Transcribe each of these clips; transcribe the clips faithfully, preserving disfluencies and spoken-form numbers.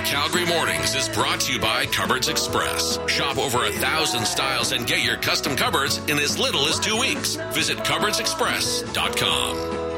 Calgary Mornings is brought to you by Cupboards Express. Shop over a thousand styles and get your custom cupboards in as little as two weeks. Visit cupboards express dot com.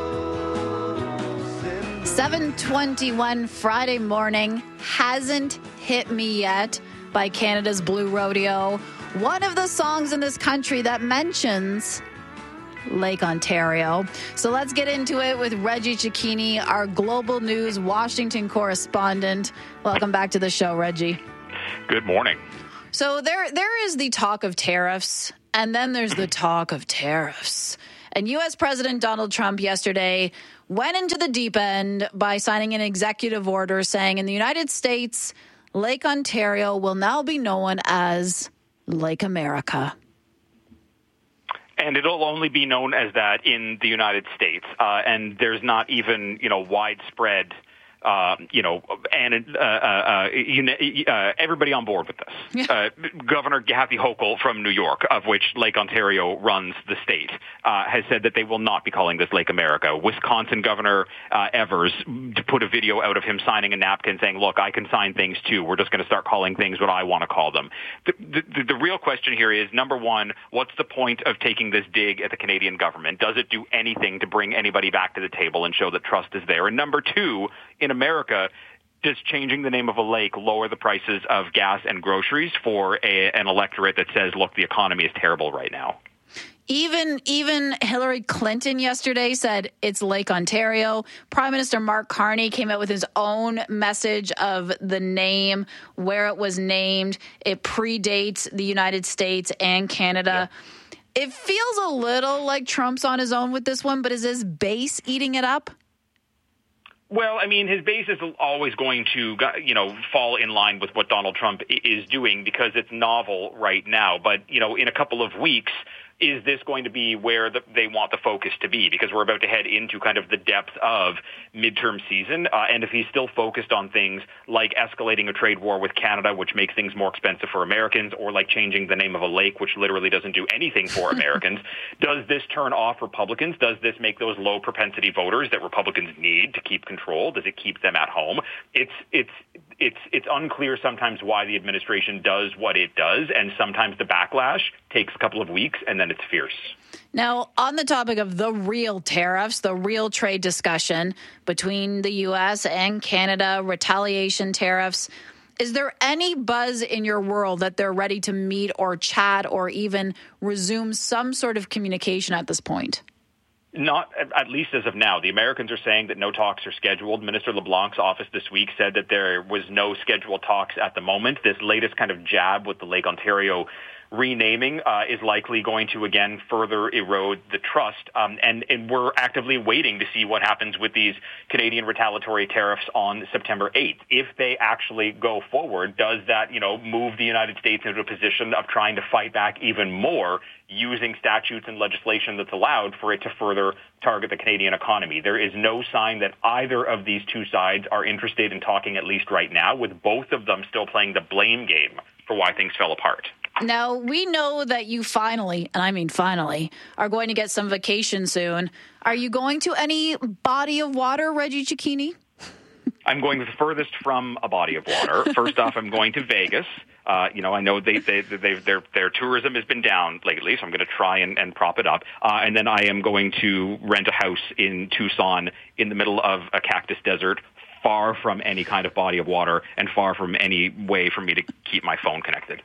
seven twenty-one Friday morning. Hasn't hit me yet by Canada's Blue Rodeo. One of the songs in this country that mentions Lake Ontario. So let's get into it with Reggie Cecchini, our Global News Washington correspondent. Welcome back to the show, Reggie. Good morning. So there, there is the talk of tariffs, and then there's the talk of tariffs. And U S President Donald Trump yesterday went into the deep end by signing an executive order saying in the United States, Lake Ontario will now be known as Lake America. And it'll only be known as that in the United States. Uh, and there's not even, you know, widespread, uh, you know, and uh, uh, uh, everybody on board with this. Yeah. Uh, Governor Kathy Hochul from New York, of which Lake Ontario runs the state, uh, has said that they will not be calling this Lake America. Wisconsin Governor uh, Evers put a video out of him signing a napkin saying, look, I can sign things too. We're just going to start calling things what I want to call them. The, the, the real question here is, number one, what's the point of taking this dig at the Canadian government? Does it do anything to bring anybody back to the table and show that trust is there? And number two, in America, does changing the name of a lake lower the prices of gas and groceries for a, an electorate that says, look, the economy is terrible right now? Even even Hillary Clinton yesterday said it's Lake Ontario. Prime Minister Mark Carney came out with his own message of the name, where it was named. It predates the United States and Canada. Yeah. It feels a little like Trump's on his own with this one, but is his base eating it up? Well, I mean, his base is always going to, you know, fall in line with what Donald Trump is doing because it's novel right now. But, you know, in a couple of weeks, is this going to be where the, they want the focus to be? Because we're about to head into kind of the depth of midterm season. Uh, and if he's still focused on things like escalating a trade war with Canada, which makes things more expensive for Americans, or like changing the name of a lake, which literally doesn't do anything for Americans, does this turn off Republicans? Does this make those low propensity voters that Republicans need to keep control? Does it keep them at home? It's, it's, it's, it's unclear sometimes why the administration does what it does. And sometimes the backlash takes a couple of weeks and then it's fierce. Now, on the topic of the real tariffs, the real trade discussion between the U S and Canada, retaliation tariffs, is there any buzz in your world that they're ready to meet or chat or even resume some sort of communication at this point? Not at least as of now. The Americans are saying that no talks are scheduled. Minister LeBlanc's office this week said that there was no scheduled talks at the moment. This latest kind of jab with the Lake Ontario renaming uh, is likely going to, again, further erode the trust. Um, and, and we're actively waiting to see what happens with these Canadian retaliatory tariffs on September eighth. If they actually go forward, does that, you know, move the United States into a position of trying to fight back even more using statutes and legislation that's allowed for it to further target the Canadian economy? There is no sign that either of these two sides are interested in talking, at least right now, with both of them still playing the blame game for why things fell apart. Now, we know that you finally, and I mean finally, are going to get some vacation soon. Are you going to any body of water, Reggie Cecchini? I'm going the furthest from a body of water. First off, I'm going to Vegas. Uh, you know, I know they, they, they, their, their tourism has been down lately, so I'm going to try and, and prop it up. Uh, and then I am going to rent a house in Tucson in the middle of a cactus desert, far from any kind of body of water and far from any way for me to keep my phone connected.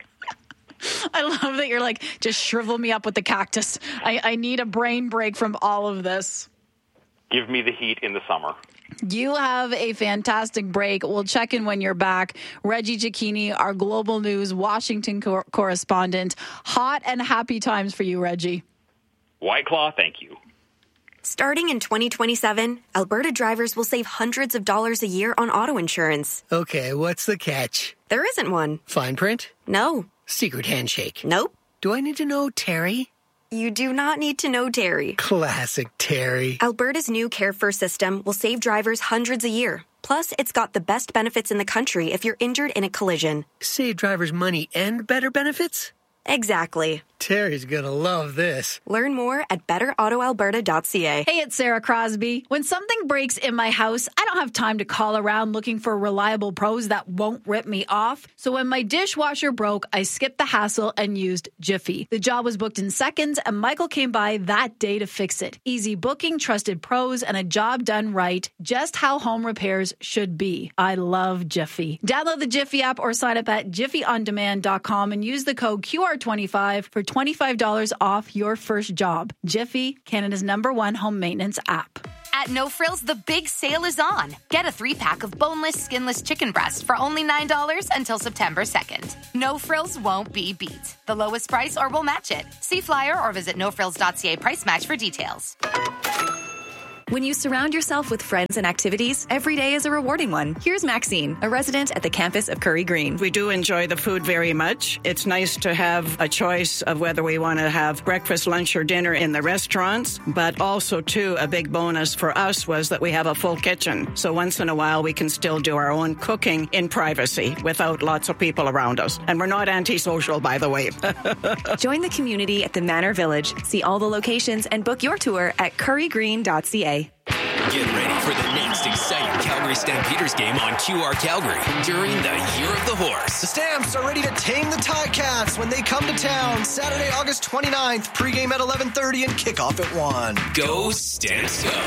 I love that you're like, just shrivel me up with the cactus. I, I need a brain break from all of this. Give me the heat in the summer. You have a fantastic break. We'll check in when you're back. Reggie Cecchini, our Global News Washington cor- correspondent. Hot and happy times for you, Reggie. White Claw, thank you. Starting in twenty twenty-seven, Alberta drivers will save hundreds of dollars a year on auto insurance. Okay, what's the catch? There isn't one. Fine print? No. Secret handshake? Nope. Do I need to know Terry? You do not need to know Terry. Classic Terry. Alberta's new Care First system will save drivers hundreds a year. Plus, it's got the best benefits in the country if you're injured in a collision. Save drivers money and better benefits? Exactly. Terry's gonna love this. Learn more at better auto alberta dot c a. Hey, it's Sarah Crosby. When something breaks in my house, I don't have time to call around looking for reliable pros that won't rip me off. So when my dishwasher broke, I skipped the hassle and used Jiffy. The job was booked in seconds, and Michael came by that day to fix it. Easy booking, trusted pros, and a job done right. Just how home repairs should be. I love Jiffy. Download the Jiffy app or sign up at jiffy on demand dot com and use the code Q R twenty-five for twenty-five dollars off your first job. Jiffy, Canada's number one home maintenance app. At No Frills, the big sale is on. Get a three-pack of boneless, skinless chicken breast for only nine dollars until September second. No Frills won't be beat. The lowest price or we'll match it. See flyer or visit no frills dot c a price match for details. When you surround yourself with friends and activities, every day is a rewarding one. Here's Maxine, a resident at the campus of Curry Green. We do enjoy the food very much. It's nice to have a choice of whether we want to have breakfast, lunch, or dinner in the restaurants, but also, too, a big bonus for us was that we have a full kitchen. So once in a while, we can still do our own cooking in privacy without lots of people around us. And we're not antisocial, by the way. Join the community at the Manor Village. See all the locations and book your tour at curry green dot c a. Get ready for the next exciting Calgary Stampeders game on Q R Calgary during the Year of the Horse. The Stamps are ready to tame the Ticats when they come to town. Saturday, August twenty-ninth, pregame at eleven thirty and kickoff at one. Go Stamps Go!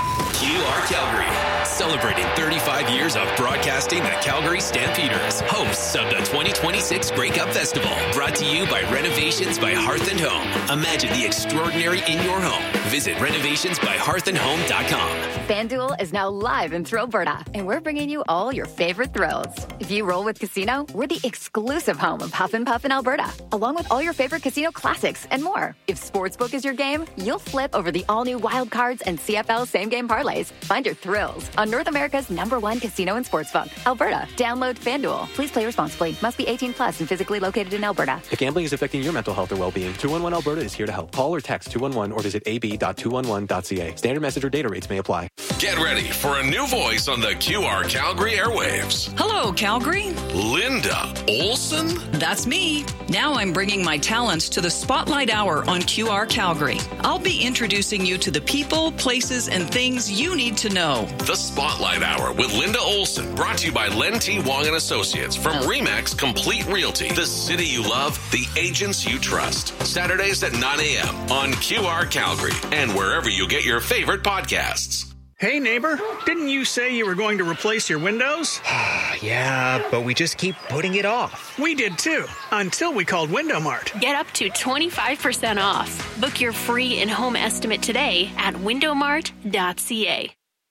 Q R Calgary, celebrating thirty-five years of broadcasting the Calgary Stampeders, hosts of the twenty twenty-six Grey Cup Festival. Brought to you by Renovations by Hearth and Home. Imagine the extraordinary in your home. Visit renovations by hearth and home dot com. FanDuel is now live in Thrillberta, and we're bringing you all your favorite thrills. If you roll with Casino, we're the exclusive home of Huff and Puff in Alberta, along with all your favorite casino classics and more. If Sportsbook is your game, you'll flip over the all-new Wild Cards and C F L same-game parlays. Find your thrills on North America's number one casino and sportsbook, Alberta. Download FanDuel. Please play responsibly. Must be eighteen plus and physically located in Alberta. If gambling is affecting your mental health or well-being, two one one Alberta is here to help. Call or text two one one or visit a b dot two one one dot c a. Standard message or data rates may apply. Get ready for a new voice on the Q R Calgary airwaves. Hello, Calgary. Linda Olson? That's me. Now I'm bringing my talents to the Spotlight Hour on Q R Calgary. I'll be introducing you to the people, places, and things you need to know. The Spotlight Hour with Linda Olson, brought to you by Len T. Wong and Associates from Remax Complete Realty. The city you love, the agents you trust. Saturdays at nine a.m. on Q R Calgary and wherever you get your favorite podcasts. Hey, neighbor, didn't you say you were going to replace your windows? Yeah, but we just keep putting it off. We did too, until we called Window Mart. Get up to twenty-five percent off. Book your free in-home estimate today at window mart dot c a.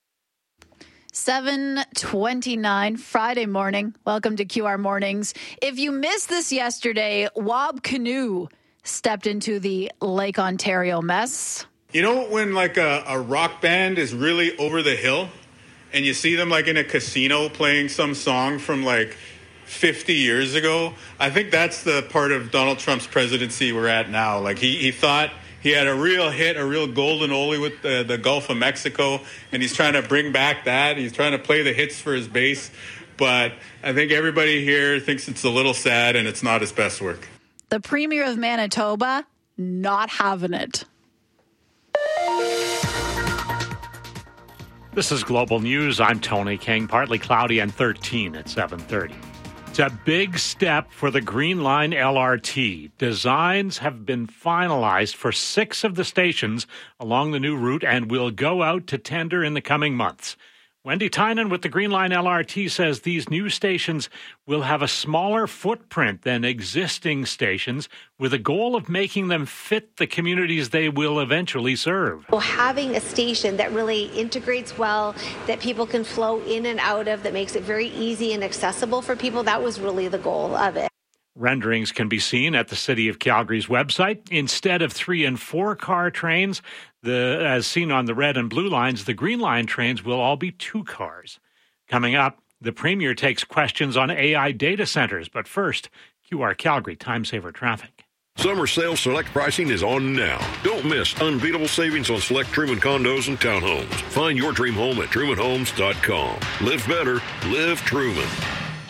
seven twenty-nine Friday morning. Welcome to Q R Mornings. If you missed this yesterday, Wob Canoe stepped into the Lake Ontario mess. You know when like a, a rock band is really over the hill and you see them like in a casino playing some song from like fifty years ago? I think that's the part of Donald Trump's presidency we're at now. Like he, he thought he had a real hit, a real golden oldie with the, the Gulf of Mexico, and he's trying to bring back that. He's trying to play the hits for his base. But I think everybody here thinks it's a little sad and it's not his best work. The Premier of Manitoba, not having it. This is Global News. I'm Tony King. Partly cloudy and thirteen at seven thirty. It's a big step for the Green Line L R T. Designs have been finalized for six of the stations along the new route and will go out to tender in the coming months. Wendy Tynan with the Green Line L R T says these new stations will have a smaller footprint than existing stations with a goal of making them fit the communities they will eventually serve. Well, having a station that really integrates well, that people can flow in and out of, that makes it very easy and accessible for people, that was really the goal of it. Renderings can be seen at the City of Calgary's website. Instead of three and four car trains, the as seen on the red and blue lines, the Green Line trains will all be two cars. Coming up, the Premier takes questions on A I data centers. But first, Q R Calgary Time Saver Traffic. Summer sale select pricing is on now. Don't miss unbeatable savings on select Truman condos and townhomes. Find your dream home at truman homes dot com. Live better, live Truman.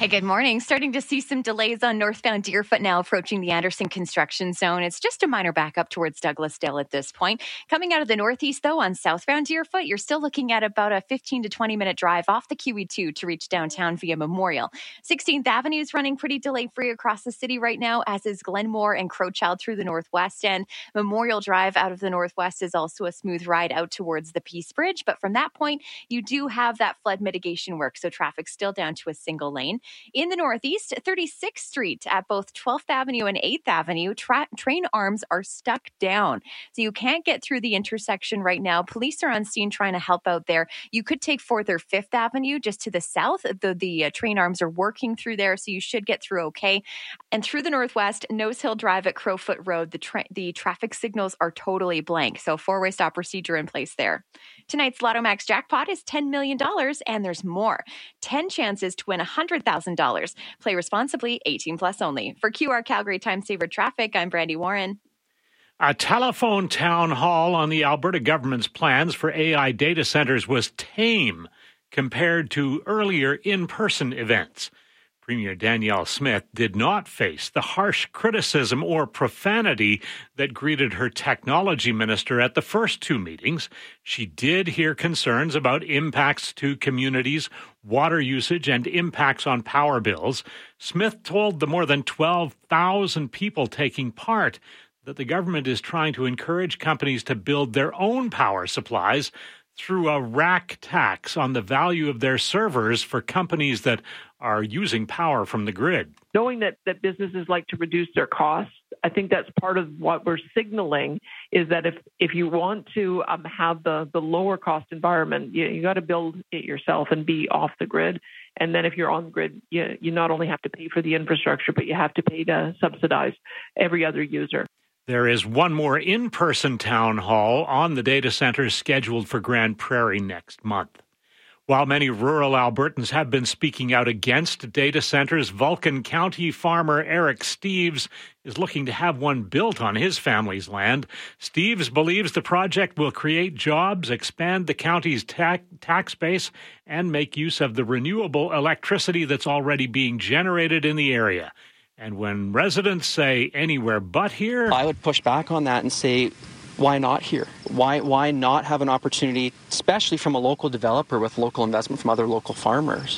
Hey, good morning. Starting to see some delays on northbound Deerfoot now approaching the Anderson construction zone. It's just a minor backup towards Douglasdale at this point. Coming out of the northeast, though, on southbound Deerfoot, you're still looking at about a fifteen to twenty minute drive off the Q E two to reach downtown via Memorial. sixteenth Avenue is running pretty delay-free across the city right now, as is Glenmore and Crowchild through the northwest end. Memorial Drive out of the northwest is also a smooth ride out towards the Peace Bridge, but from that point, you do have that flood mitigation work, so traffic's still down to a single lane. In the northeast, thirty-sixth Street at both twelfth Avenue and eighth Avenue, tra- train arms are stuck down. So you can't get through the intersection right now. Police are on scene trying to help out there. You could take fourth or fifth Avenue just to the south. The, the uh, train arms are working through there, so you should get through okay. And through the northwest, Nose Hill Drive at Crowfoot Road, the, tra- the traffic signals are totally blank. So four-way stop procedure in place there. Tonight's Lotto Max jackpot is ten million dollars, and there's more. ten chances to win one hundred thousand dollars. Play responsibly, eighteen plus only. For Q R Calgary Time Saver Traffic, I'm Brandy Warren. A telephone town hall on the Alberta government's plans for A I data centers was tame compared to earlier in-person events. Premier Danielle Smith did not face the harsh criticism or profanity that greeted her technology minister at the first two meetings. She did hear concerns about impacts to communities, water usage, and impacts on power bills. Smith told the more than twelve thousand people taking part that the government is trying to encourage companies to build their own power supplies through a rack tax on the value of their servers for companies that are using power from the grid. Knowing that, that businesses like to reduce their costs, I think that's part of what we're signaling is that if, if you want to um, have the, the lower cost environment, you, you got to build it yourself and be off the grid. And then if you're on the grid, you, you not only have to pay for the infrastructure, but you have to pay to subsidize every other user. There is one more in-person town hall on the data centers scheduled for Grand Prairie next month. While many rural Albertans have been speaking out against data centers, Vulcan County farmer Eric Steeves is looking to have one built on his family's land. Steeves believes the project will create jobs, expand the county's ta- tax base, and make use of the renewable electricity that's already being generated in the area. And when residents say anywhere but here, I would push back on that and say, why not here? Why why not have an opportunity, especially from a local developer with local investment from other local farmers?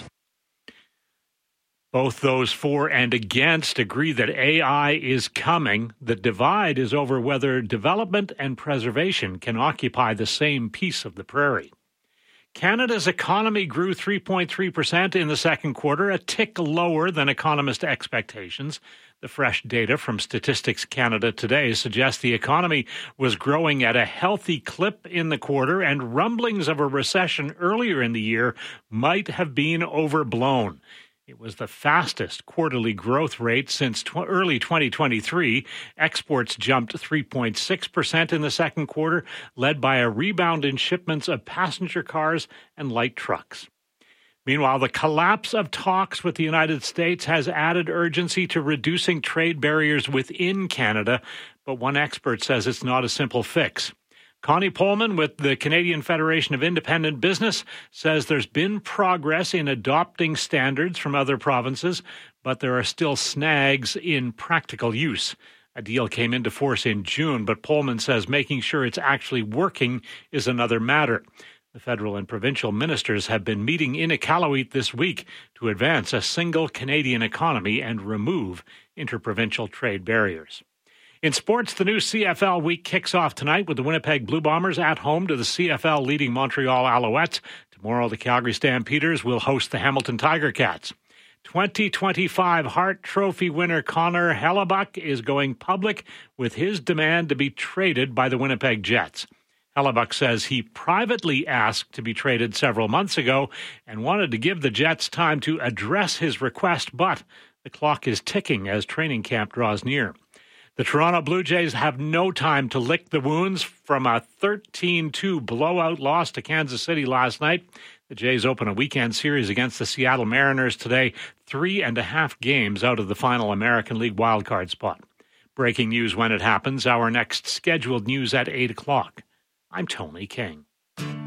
Both those for and against agree that A I is coming. The divide is over whether development and preservation can occupy the same piece of the prairie. Canada's economy grew three point three percent in the second quarter, a tick lower than economist expectations. The fresh data from Statistics Canada today suggests the economy was growing at a healthy clip in the quarter, and rumblings of a recession earlier in the year might have been overblown. It was the fastest quarterly growth rate since tw- early twenty twenty-three. Exports jumped three point six percent in the second quarter, led by a rebound in shipments of passenger cars and light trucks. Meanwhile, the collapse of talks with the United States has added urgency to reducing trade barriers within Canada, but one expert says it's not a simple fix. Connie Pullman with the Canadian Federation of Independent Business says there's been progress in adopting standards from other provinces, but there are still snags in practical use. A deal came into force in June, but Pullman says making sure it's actually working is another matter. The federal and provincial ministers have been meeting in Iqaluit this week to advance a single Canadian economy and remove interprovincial trade barriers. In sports, the new C F L week kicks off tonight with the Winnipeg Blue Bombers at home to the C F L leading Montreal Alouettes. Tomorrow, the Calgary Stampeders will host the Hamilton Tiger Cats. twenty twenty-five Hart Trophy winner Connor Hellebuyck is going public with his demand to be traded by the Winnipeg Jets. Hellebuyck says he privately asked to be traded several months ago and wanted to give the Jets time to address his request, but the clock is ticking as training camp draws near. The Toronto Blue Jays have no time to lick the wounds from a thirteen two blowout loss to Kansas City last night. The Jays open a weekend series against the Seattle Mariners today, three and a half games out of the final American League wildcard spot. Breaking news when it happens. Our next scheduled news at eight o'clock. I'm Tony King.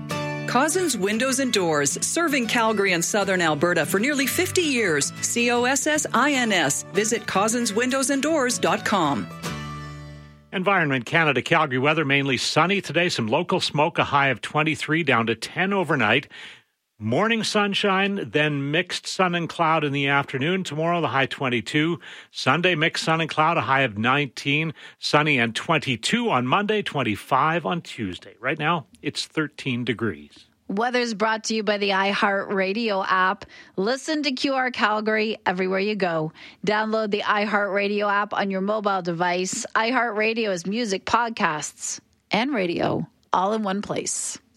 Cozzens Windows and Doors, serving Calgary and southern Alberta for nearly fifty years. C O S S I N S. Visit cozzens windows and doors dot com. Environment Canada Calgary weather, mainly sunny today. Some local smoke, a high of twenty-three, down to ten overnight. Morning sunshine, then mixed sun and cloud in the afternoon. Tomorrow, the high twenty-two. Sunday, mixed sun and cloud, a high of nineteen. Sunny and twenty-two on Monday, twenty-five on Tuesday. Right now, it's thirteen degrees. Weather's brought to you by the iHeartRadio app. Listen to Q R Calgary everywhere you go. Download the iHeartRadio app on your mobile device. iHeartRadio is music, podcasts, and radio all in one place.